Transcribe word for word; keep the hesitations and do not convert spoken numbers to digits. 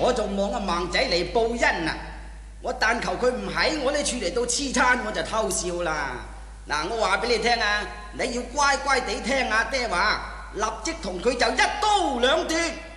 我仲望阿盲仔嚟報恩啊！我但求佢唔喺我呢處嚟到黐餐，我就偷笑啦。嗱，我話俾你聽啊，你要乖乖地聽阿爹話，立即同佢就一刀兩斷。